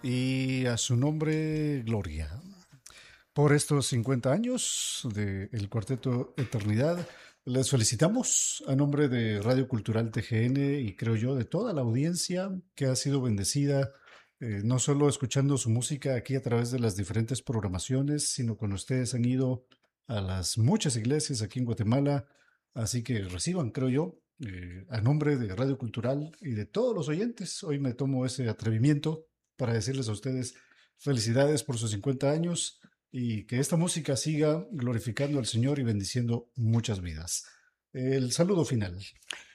y a su nombre, gloria. Por estos 50 años del Cuarteto Eternidad, les felicitamos a nombre de Radio Cultural TGN y creo yo de toda la audiencia que ha sido bendecida, no solo escuchando su música aquí a través de las diferentes programaciones, sino cuando ustedes han ido a las muchas iglesias aquí en Guatemala. Así que reciban, creo yo, a nombre de Radio Cultural y de todos los oyentes, hoy me tomo ese atrevimiento para decirles a ustedes felicidades por sus 50 años y que esta música siga glorificando al Señor y bendiciendo muchas vidas. El saludo final.